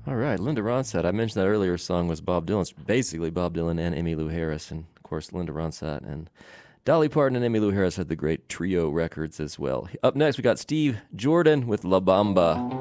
All right, Linda Ronstadt. I mentioned that earlier song was Bob Dylan. It's basically Bob Dylan and Emmylou Harris, and of course Linda Ronstadt and Dolly Parton and Emmylou Harris had the great trio records as well. Up next, we got Steve Jordan with La Bamba.